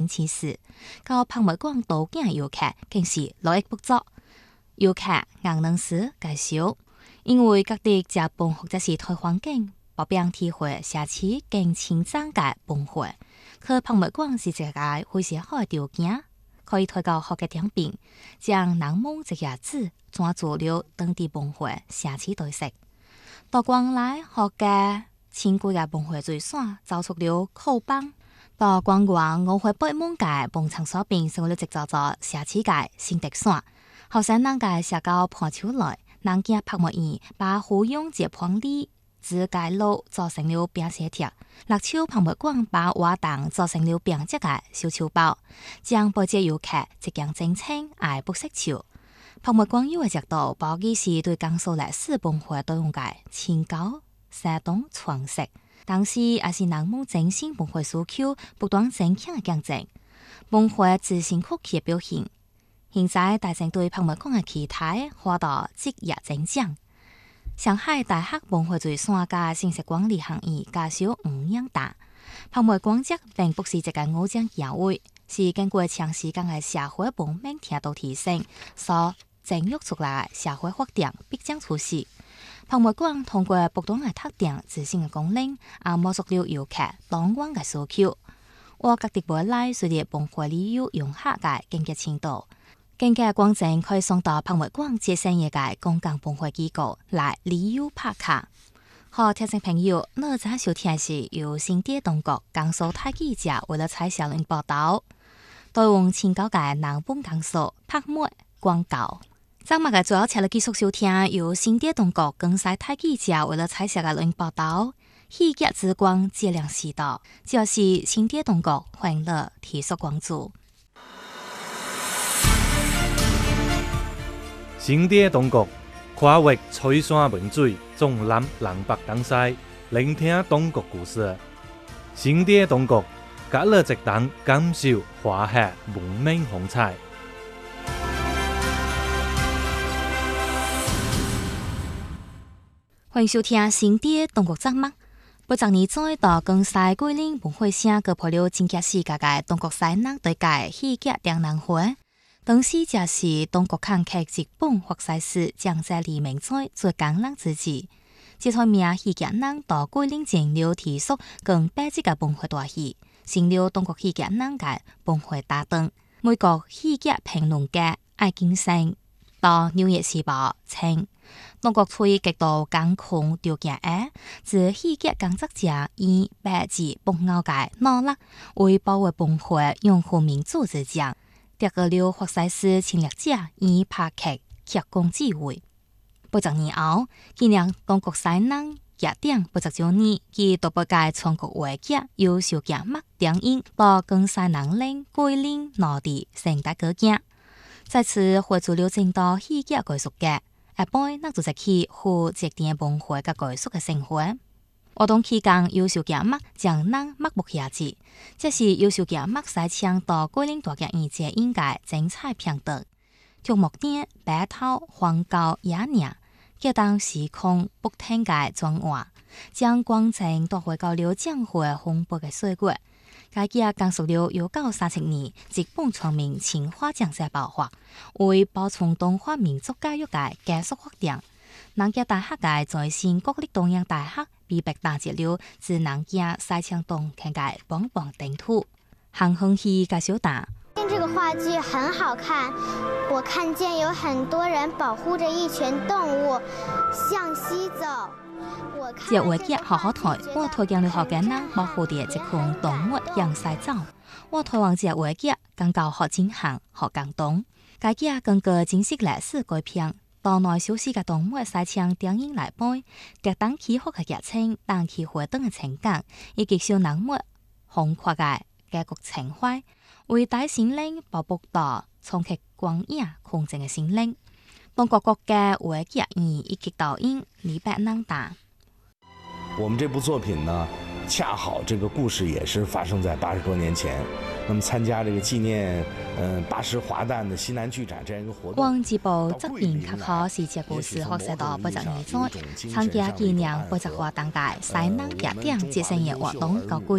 起事，到博物馆导景游客更是络绎不绝。游客硬能使介绍，因为各地食饭或者是推环境，不便体会社区更清真嘅文化。去博物馆是一个非常好嘅条件，可以推到好嘅点评，将南蒙这个字转做了当地文化社区特色。到光来学嘅千几个文化最线走出了口邦。到光光我会北蒙嘅文场所边成为了一座座社区嘅新特线。后生人嘅社交盘出来，人家拍莫院把胡用接旁里。自街路做成了饼写贴，六châu博物館把畫檔做成了餅質嘅小草包，將報捷遊客即將正稱而不識潮。博物館有嘅角度，包記是對江蘇歷史文化多用嘅研究、生動詮釋，但是也是南蒙整新文化需求不斷增強嘅見證，文化自信曲嘅表現。現在大眾對博物館嘅期待化到節日增長。上海大學文化最線嘅信息管理行業介紹5樣大，博物館則並不是一個偶像行為，是經過長時間嘅社會文明程度提升所整育出來嘅社會發展必將出現。博物館通過不斷嘅特定自身嘅功能，也滿足了遊客當觀嘅需求。我各地未來隨着文化旅遊融合嘅經濟程度。更加廣正可以送到博物館接生業嘅公共文化機構來旅遊拍卡。好，聽眾朋友，呢則收聽是由新店當局江蘇太記者為了採小人報道，對用前九嘅南本江蘇拍抹廣告。今日嘅最後請你繼續收聽由新店當局江西太記者為了採小嘅人報道，喜劇之光節亮時代，就是新店當局歡樂提速關注。 新店當局跨越翠山文水，縱覽南北東西，聆聽當局故事。新店當局隔了一檔感受華夏文明風采。 歡迎收聽新店當局節目。不昨年再到江西桂林文化城舉辦了真假世界嘅當局西南對界喜劇兩人會。當時就是當局看劇日本或西史將在黎明在做港人之際，這台名喜劇人到桂林整了提速更百集嘅文化大戲，成了當局喜劇人嘅文化搭檔。美國喜劇評論家艾金森到紐約時報稱，當局處於極度艱困條件下，自喜劇工作者以百集不拗嘅努力為保衛文化擁護民主之獎。得個了法西斯侵略者以拍劇劇功智慧。不昨年後，今年當局西南熱點不足9年，其獨步界全國話劇優秀劇目電影到江西南寧、桂林、內地盛大歌劇。在此匯聚了正道喜劇藝術嘅，一般那就係去負責點文化嘅藝術嘅生活。活動期間，優秀劇目將人目不暇接，這是優秀劇目西搶到桂林大劇院節應該精彩片段。條目點白頭黃高野鳥，激盪時空不停嘅轉換，將光景帶回到了江湖蓬勃嘅歲月。該劇講述了1937年日本全面侵華戰爭爆發，為保存中華民族教育嘅繼續發展。南京大學嘅在線國立東洋大學被迫打擊了自南京西搶東看嘅棒棒頂土。韓紅熙介紹打。 這個話劇很好看，我看見有很多人保護着一群動物向西走。 這話劇好好睇，我推薦了學嘅人保護啲一群動物向西走。我推廣這話劇更夠學進行、學感動。該劇根據真實歷史改編。島內消失嘅動物西搶電影來背，極當起伏嘅劇情，當其活動嘅情感，以及小人物宏闊嘅結局情懷，為大心靈保護到衝擊光影空靜嘅心靈。當各國嘅話劇院以及導演李白能打。 我們這部作品呢，恰好這個故事也是發生在80多年前。那麼參加這個紀念80華誕的西南劇展這樣一個活動。光之部側邊確可是這故事學習到不昨年在參加紀念80華誕嘅西南熱點節生日活動到桂林。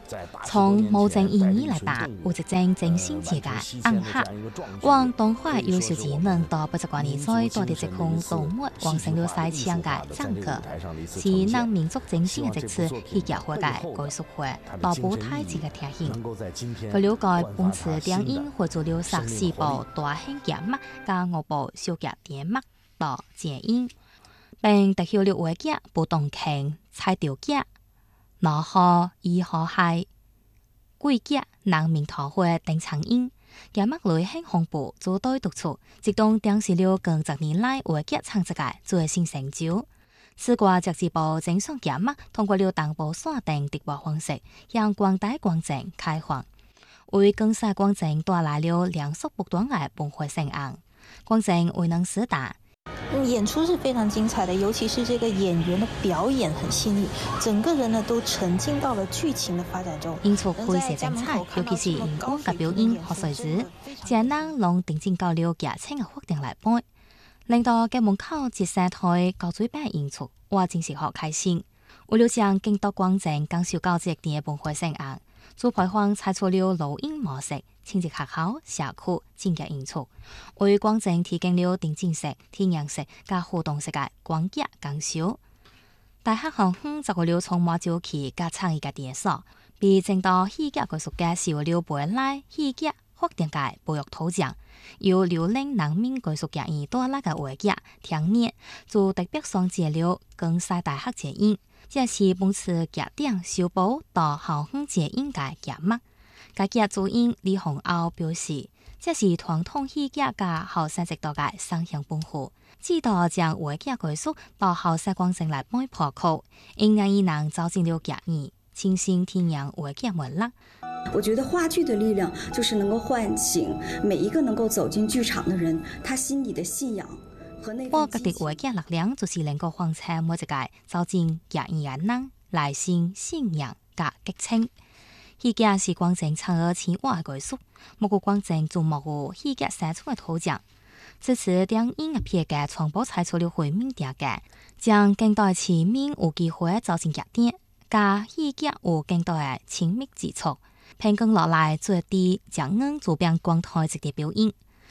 从无正意义来办，有一种真心界嘅暗黑。往动画优秀技能到不习惯年岁多的这空动物完成了赛枪嘅整个，是让民族真心嘅这次去结合嘅艺术会到舞台前嘅贴现。佢了解本次电影会做了14部大型节目加5部小节电幕到电影，并得到了画家不动情、彩条家、脑河、二河海、鬼家、人面桃花等场映。节目内很恐怖，组队独处，直动展示了近10年来画家创作嘅最新成就。此外，这一部整上节目通过了同步线定直播方式，向广大观众开放，为更晒观众带来了两速不断嘅崩溃声音，观众未能死打。 演出是非常精彩的，尤其是这个演员的表演很细腻，整个人呢都沉浸到了剧情的发展中。 演出非常精彩，尤其是荧光嘅表演和随时，将人拢定睛到了剧情嘅决定来背，令到嘅门口一生台高水平演出，我真是好开心。为了将更多观众感受到这点嘅崩溃声音，主办方采取了录音模式。亲自学校、社区进行演出，为观众提供了沉浸式、体验式加互动式嘅观剧感受。大学校方就为了充满朝气加创意嘅电视，被正道戏剧艺术家受了未来戏剧发展嘅培育土壤，由辽宁人民艺术家院带来嘅画剧听年，就特别上接了更西大学节演，这是本次剧展首部到校方节演嘅节目。该剧主演李洪敖表示，这是传统戏剧加后生一代嘅双向奔赴，指导将话剧艺术到后生观众来摆破口，因让伊能走进了剧院，亲身体验话剧魅力。 我觉得话剧的力量就是能够唤醒每一个能够走进剧场的人，他心里的信仰和那份激情。 我觉得话剧力量就是能够唤醒每一个走进剧院嘅人内心信仰加激情。戏剧是观众参与生活嘅艺术，每个观众注目于戏剧生出嘅土壤。这次电影嘅片嘅传播采取了回面调嘅，将更多市民有机会走进剧店，加戏剧有更多嘅亲密接触。平均落来最低将恩主办光台直接表演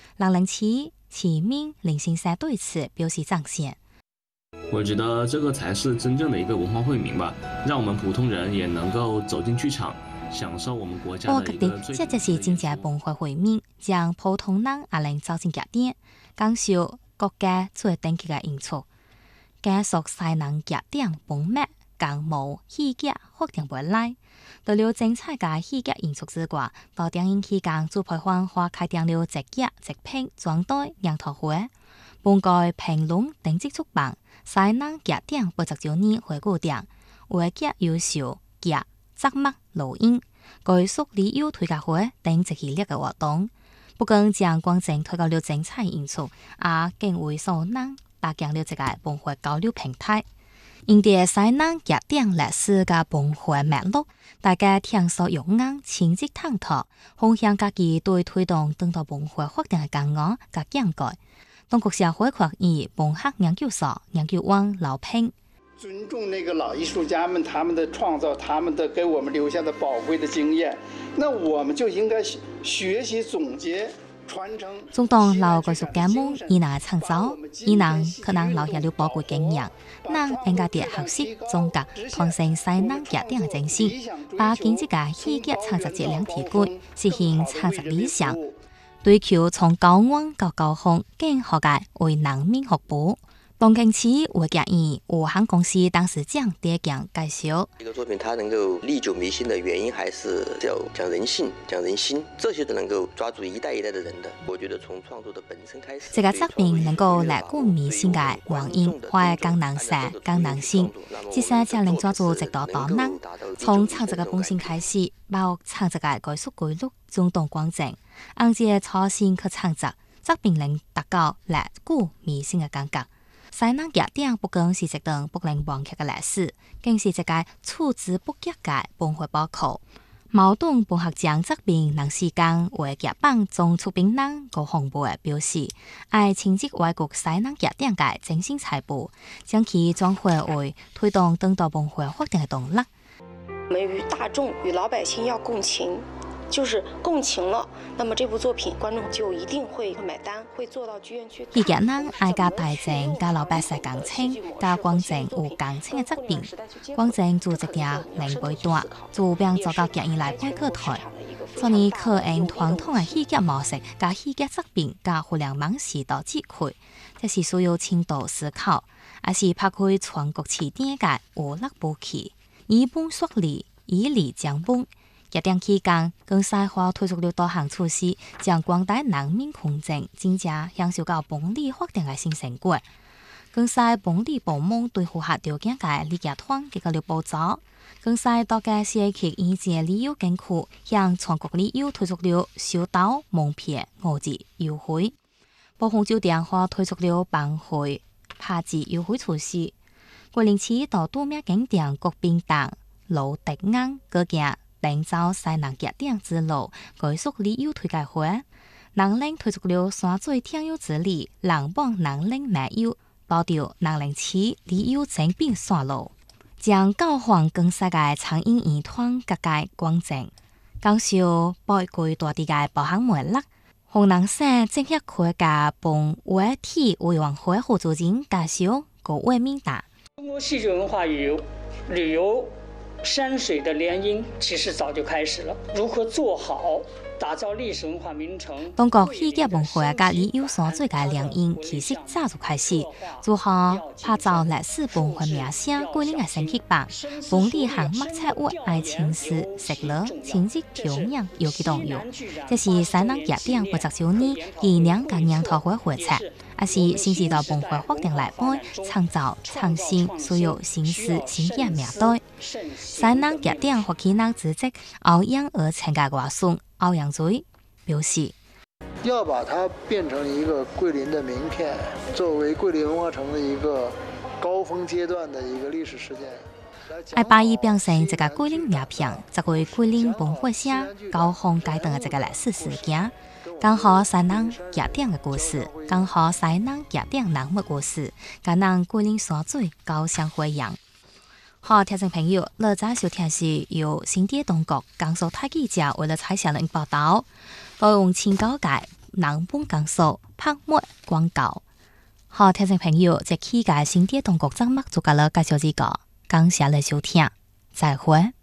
，607市民林先生对此表示赞赏。 我觉得这个才是真正的一个文化惠民吧，让我们普通人也能够走进剧场。享受我们国家的一个最这就是真正文化会面，将普通人也能走进剧店，感受国家最顶级嘅演出，继续西南剧店本末共舞戏剧发展未来。除了精彩嘅戏剧演出之外，到电影期间，主办方还开展了直剧、直片、专题研讨会，本届评论定制出版西南剧店80周年回顾展，话剧优秀剧。节目、录音、艺术旅游推介会等一系列嘅活动，不仅将观众推到了精彩演出，也更为所人搭建了一个文化交流平台。因着西南剧店历史嘅文化脉络，大家听说用眼亲自探讨，分享家己对推动当代文化发展嘅感悟甲见解。当局社会学院本科研究所研究员刘平。 尊重那个老艺术家们他们的创造，他们的给我们留下的宝贵的经验，那我们就应该学习总结传承。 中东老艺术家们伊能创造，伊能可能留下了宝贵经验，咱应该伫学习总结传承西南剧店嘅精神，把经济嘅戏剧创作质量提高，实现创作理想，追求从高安到高峰更好嘅为人民服务。东京市话剧院武汉公司当时奖得奖介绍， 这个作品它能够历久弥新的原因，还是要讲人性、讲人心，这些都能够抓住一代一代的人的。我觉得从创作的本身开始， 这个作品能够历久弥新嘅原因，还更难写、更难新，这些才能抓住一道大难。从创作嘅本身开始，包括创作嘅艺术规律，中动观众，按照初心去创作，作品能达到历久弥新嘅感觉。西南剧店不仅是一段不能忘却嘅历史，更是一个处之不竭嘅文化宝库。矛盾文学奖作品能时间为剧版总出品人高洪培表示，爱亲自外国西南剧店嘅精神财富，将其转化为推动当代文化发展嘅动力。 我们与大众、与老百姓要共情，就是共情了，那么这部作品观众就一定会买单，会做到剧院去。 戲劇人愛甲大眾、甲老百姓講清，甲觀眾有講清嘅側面，觀眾做一條零背段，做並做到劇院來背個台。所以可用傳統嘅戲劇模式，甲戲劇側面，甲互聯網時代接軌，這是需要深度思考，也是拍開全國起點嘅有力武器，以本說理，以理講本。熱點期間，更細化推出了多項措施，將廣大人民群眾真正享受到本地發展嘅新成果。更細本地部門對符合條件嘅理解團給個了補助。更細多嘅社區以及旅遊景區向全國旅遊推出了小島門票5折優惠。部分酒店或推出了辦會8折優惠措施。桂林市到多名景點國賓堂、蘆迪庵各件。訂造西南熱點之路快速旅遊推介會，南寧推出了山水天遊之旅，南邦南寧漫遊，保掉南寧市旅遊精品線路，將教皇更世界長影院團各界觀眾，講授寶貴大地嘅保行魅力。湖南省政協區嘅本委體委員會副主任介紹各位名單。 中國戲劇文化與旅遊山水的聯姻其實早就開始了，如何做好打造歷史文化名城？中國戲劇文化甲旅遊山水嘅聯姻其實早就開始，如何拍造歷史文化名聲桂林嘅升級版，本地項目策劃愛情史、食樂、情節調養有機動有，這是西南熱點不只少年以兩個年頭會會策。也是新時代文化發展來背，創造創新，需要新思新意面對。西南熱點發起人主席歐陽兒陳嘅外孫歐陽嘴表示： 要把它變成一個桂林的名片，作為桂林文化城的一個高峰階段的一個歷史事件。 愛把伊變成一個桂林名片，作為桂林文化城高峰階段嘅一個歷史事件。講好西南熱點嘅故事，講好西南熱點人物故事，甲咱桂林山水交相輝映。好，聽眾朋友，你在收聽是由新店東國江蘇台記者為了採寫人報道，採用青高界南本江蘇拍賣廣告。好，聽眾朋友，這期嘅新店東國節目就甲你介紹呢個，感謝你收聽，再會。